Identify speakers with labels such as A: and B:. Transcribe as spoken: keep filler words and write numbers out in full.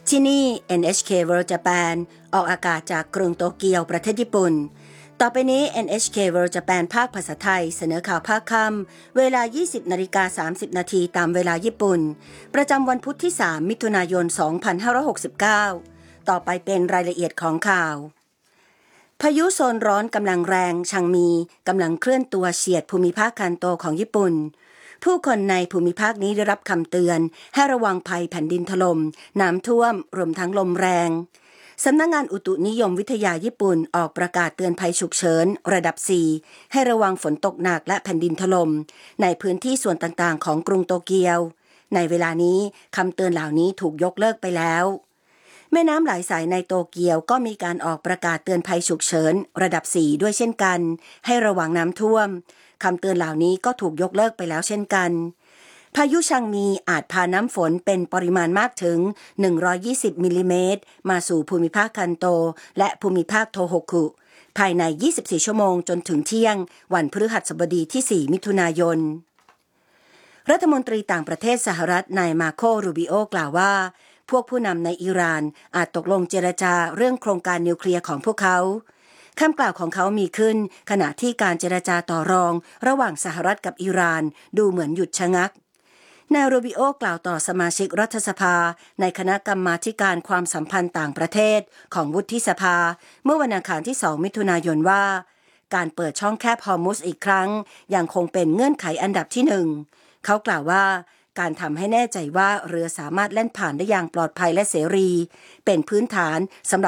A: ที่นี่ เอ็น เอช เค World Japan ออกอากาศจากกรุงโตเกียวประเทศญี่ปุ่นต่อไปนี้ เอ็น เอช เค World Japan ภาคภาษาไทยเสนอข่าวภาคค่ำเวลา ยี่สิบนาฬิกาสามสิบนาทีตามเวลาญี่ปุ่นประจำวันพุธที่สามมิถุนายนสองพันห้าร้อยหกสิบเก้าต่อไปเป็นรายละเอียดของข่าวพายุโซนร้อนกำลังแรงชังมีกำลังเคลื่อนตัวเฉียดภูมิภาคคันโตของญี่ปุ่นผู้คนในภูมิภาคนี้ได้รับคำเตือนให้ระวังภัยแผ่นดินถล่มน้ำท่วมรวมทั้งลมแรงสำนักงานอุตุนิยมวิทยาญี่ปุ่นออกประกาศเตือนภัยฉุกเฉินระดับสี่ให้ระวังฝนตกหนักและแผ่นดินถล่มในพื้นที่ส่วนต่างๆของกรุงโตเกียวในเวลานี้คำเตือนเหล่านี้ถูกยกเลิกไปแล้วแม่น้ำหลายสายในโตเกียวก็มีการออกประกาศเตือนภัยฉุกเฉินระดับสี่ด้วยเช่นกันให้ระวังน้ำท่วมคำเตือนเหล่านี้ก็ถูกยกเลิกไปแล้วเช่นกันพายุชังมีอาจพาน้ำฝนเป็นปริมาณมากถึงหนึ่งร้อยยี่สิบมิลลิเมตรมาสู่ภูมิภาคคันโตและภูมิภาคโทโฮคุภายในยี่สิบสี่ชั่วโมงจนถึงเที่ยงวันพฤหัสบดีที่สี่มิถุนายนรัฐมนตรีต่างประเทศสหรัฐนายมาโครูบิโอกล่าวว่าพวกผู้นำในอิหร่านอาจตกลงเจรจาเรื่องโครงการนิวเคลียร์ของพวกเขาคำกล่าวของเขามีขึ้นขณะที่การเจรจาต่อรองระหว่างสหรัฐกับอิหร่านดูเหมือนหยุดชะงักนายรูบิโอกล่าวต่อสมาชิกรัฐสภาในคณะกรรมาธิการความสัมพันธ์ต่างประเทศของวุฒิสภาเมื่อวันอังคารที่สองมิถุนายนว่าการเปิดช่องแคบฮอร์มุซอีกครั้งยังคงเป็นเงื่อนไขอันดับที่หนึ่งเขากล่าวว่าการทำให้แน่ใจว่าเรือสามารถแล่นผ่านได้อย่างปลอดภัยและเสรีเป็นพื้นฐานสำหรับ